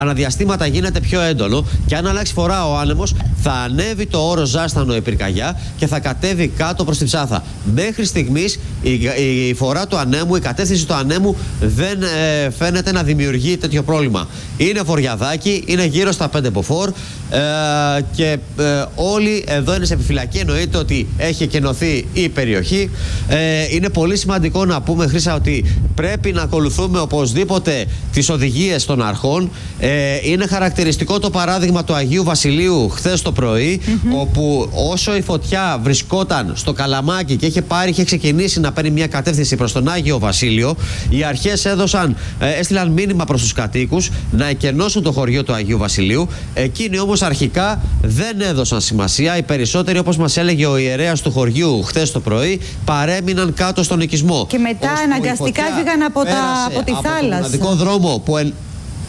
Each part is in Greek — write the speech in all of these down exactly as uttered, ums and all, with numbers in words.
αναδιαστήματα γίνεται πιο έντονο και αν αλλάξει φορά ο άνεμος θα ανέβει το όρο ζάστανο η πυρκαγιά και θα κατέβει κάτω προς την Ψάθα. Μέχρι στιγμής η, η φορά του ανέμου, η κατεύθυνση του ανέμου δεν ε, φαίνεται να δημιουργεί τέτοιο πρόβλημα. Είναι βορειαδάκι, είναι γύρω στα πέντε μποφόρ ε, και ε, όλοι εδώ είναι σε επιφυλακή. Εννοείται ότι έχει εκενωθεί η περιοχή. Ε, είναι πολύ σημαντικό να πούμε, Χρύσα, ότι πρέπει να ακολουθούμε οπωσδήποτε τις οδηγίες των αρχών. Ε, είναι χαρακτηριστικό το παράδειγμα του Αγίου Βασιλείου χθες το πρωί, mm-hmm. όπου όσο η φωτιά βρισκόταν στο Καλαμάκι και είχε πάρει, είχε ξεκινήσει να παίρνει μια κατεύθυνση προς τον Άγιο Βασίλειο, οι αρχές έδωσαν, ε, έστειλαν μήνυμα προς τους κατοίκους να εκενώσουν το χωριό του Αγίου Βασιλείου. Εκείνοι όμως αρχικά δεν έδωσαν σημασία. Οι περισσότεροι, όπως μας έλεγε ο ιερέας του χωριού χθες το πρωί, παρέμειναν κάτω στον οικισμό. Και μετά αναγκαστικά φύγαν από, τα, από τη από θάλασσα. Το μοναδικό δρόμο που εν...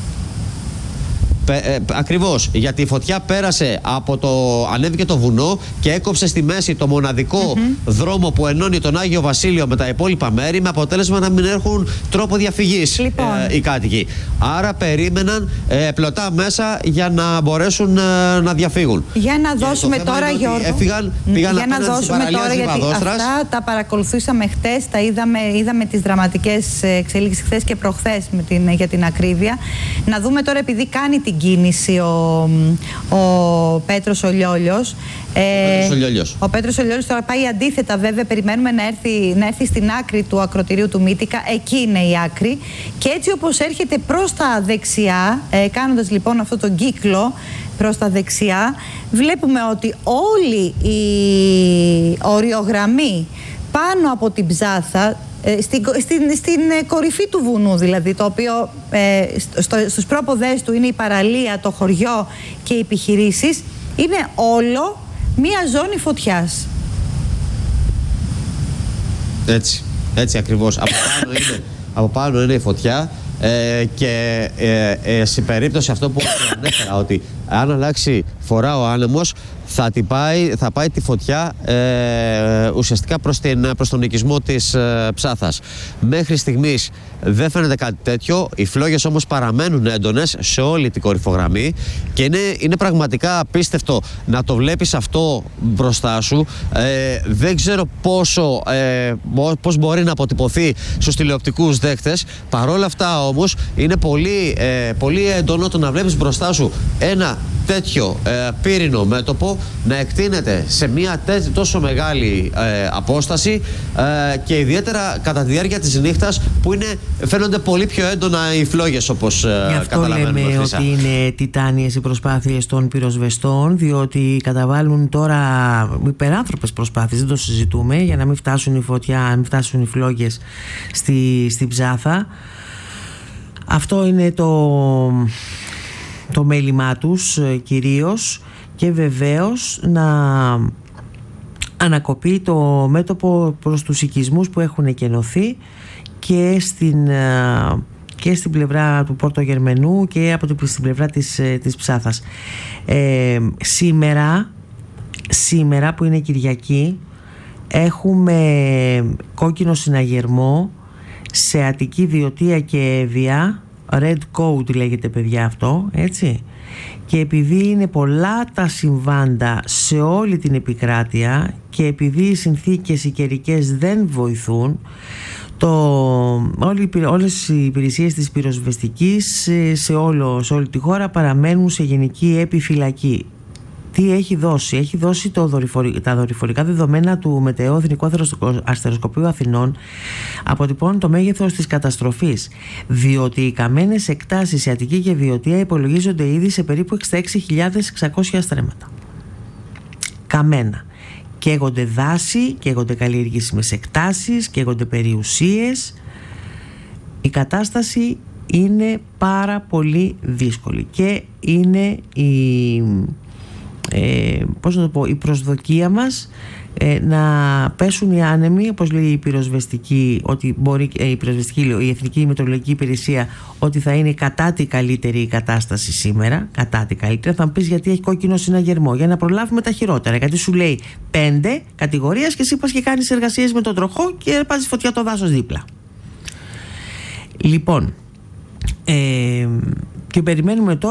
Ε, ακριβώς, γιατί η φωτιά πέρασε από το, ανέβηκε το βουνό και έκοψε στη μέση το μοναδικό mm-hmm. δρόμο που ενώνει τον Άγιο Βασίλειο με τα υπόλοιπα μέρη, με αποτέλεσμα να μην έχουν τρόπο διαφυγής λοιπόν. ε, οι κάτοικοι. Άρα περίμεναν ε, πλωτά μέσα για να μπορέσουν ε, να διαφύγουν. Για να δώσουμε το τώρα, Γιώργο, έφυγαν, πήγαν για να δώσουμε τώρα, γιατί αυτά τα παρακολουθήσαμε χτες, τα είδαμε, είδαμε τις δραματικές εξελίξεις χθες και προχθές με την, για την ακρίβεια. Να δούμε τώρα, επειδή κάνει την κίνηση ο, ο Πέτρος ο Λιόλιος. Ε, ο, Λιόλιος. ο Πέτρος ο Λιόλιος τώρα πάει αντίθετα, βέβαια, περιμένουμε να έρθει, να έρθει στην άκρη του ακροτηρίου του Μύτικα. Εκεί είναι η άκρη. Και έτσι όπως έρχεται προς τα δεξιά, ε, κάνοντας λοιπόν αυτό τον κύκλο προς τα δεξιά, βλέπουμε ότι όλη η οριογραμμή πάνω από την Ψάθα, Στην, στην, στην κορυφή του βουνού δηλαδή, το οποίο ε, στο, στους πρόποδες του είναι η παραλία, το χωριό και οι επιχειρήσεις, είναι όλο μία ζώνη φωτιάς. Έτσι, έτσι ακριβώς. Από πάνω είναι, από πάνω είναι η φωτιά ε, και ε, ε, σε περίπτωση αυτό που ανέφερα, ότι αν αλλάξει φορά ο άνεμος, θα, πάει, θα πάει τη φωτιά ε, ουσιαστικά προς, την, προς τον οικισμό της ε, Ψάθας. Μέχρι στιγμής δεν φαίνεται κάτι τέτοιο. Οι φλόγες όμως παραμένουν έντονες σε όλη την κορυφογραμμή και είναι, είναι πραγματικά απίστευτο να το βλέπεις αυτό μπροστά σου. Ε, δεν ξέρω πόσο, ε, πώς μπορεί να αποτυπωθεί στους τηλεοπτικούς δέκτες. Παρόλα αυτά όμως είναι πολύ, ε, πολύ έντονο το να βλέπεις μπροστά σου ένα τέτοιο ε, πύρινο μέτωπο να εκτείνεται σε μια τέτοια, τόσο μεγάλη ε, απόσταση ε, και ιδιαίτερα κατά τη διάρκεια της νύχτας, που είναι, φαίνονται πολύ πιο έντονα οι φλόγες, όπως ε, καταλαβαίνουμε. Γι' αυτό λέμε ότι είναι τιτάνιες οι προσπάθειες των πυροσβεστών, διότι καταβάλουν τώρα υπεράνθρωπες προσπάθειες, δεν το συζητούμε, για να μην φτάσουν οι φωτιά, να μην φτάσουν οι φλόγες στη, στην Ψάθα. Αυτό είναι το... το μέλημά τους κυρίως, και βεβαίως να ανακοπεί το μέτωπο προς τους οικισμούς που έχουν εκενωθεί και στην, και στην πλευρά του Πόρτο Γερμενού και από την πλευρά της, της Ψάθας. Ε, σήμερα, σήμερα που είναι Κυριακή, έχουμε κόκκινο συναγερμό σε Αττική, Βιωτία και Εύβοια. Red Code λέγεται, παιδιά, αυτό, έτσι. Και επειδή είναι πολλά τα συμβάντα σε όλη την επικράτεια και επειδή οι συνθήκες οι καιρικές δεν βοηθούν, το, όλοι, όλες οι υπηρεσίες της πυροσβεστικής σε, όλο, σε όλη τη χώρα παραμένουν σε γενική επιφυλακή. Τι έχει δώσει? Έχει δώσει το δορυφορι... τα δορυφορικά δεδομένα του Μετεό Εθνικού Αστεροσκοπείου Αθηνών, αποτυπώνουν το μέγεθος της καταστροφής, διότι οι καμένες εκτάσεις σε Αττική και Βιωτία υπολογίζονται ήδη σε περίπου εξήντα έξι χιλιάδες εξακόσια στρέμματα. Καμένα. Καίγονται δάση, καίγονται καλλιεργήσιμες εκτάσεις, καίγονται περιουσίες. Η κατάσταση είναι πάρα πολύ δύσκολη και είναι η... Ε, πώς να το πω, η προσδοκία μας ε, να πέσουν οι άνεμοι, όπως λέει η πυροσβεστική, ότι μπορεί, ε, η, πυροσβεστική, η Εθνική Μετεωρολογική Υπηρεσία, ότι θα είναι κατά τη καλύτερη η κατάσταση σήμερα, κατά τη καλύτερη. Θα μου πεις γιατί έχει κόκκινο συναγερμό? Για να προλάβουμε τα χειρότερα, γιατί σου λέει πέντε κατηγορίες και εσύ πας και κάνεις εργασίες με τον τροχό και πας φωτιά το δάσος δίπλα. Λοιπόν, ε, Και περιμένουμε τώρα